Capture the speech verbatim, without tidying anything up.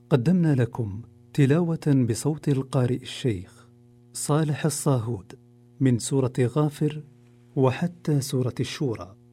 قدمنا لكم تلاوة بصوت القارئ الشيخ صالح الصاهود من سورة غافر وحتى سورة الشورى.